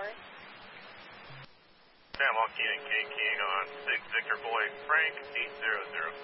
Sam, all keying on 6 Victor Boy Frank 800.